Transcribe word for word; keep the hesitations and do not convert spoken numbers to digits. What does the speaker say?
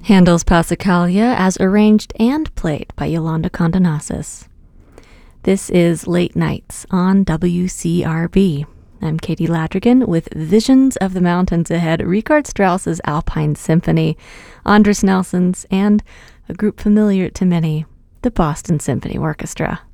Handel's Passacaglia as arranged and played by Yolanda Condonasis. This is Late Nights on W C R B. I'm Katie Ladrigan with Visions of the Mountains ahead, Richard Strauss's Alpine Symphony, Andris Nelson's, and a group familiar to many, the Boston Symphony Orchestra.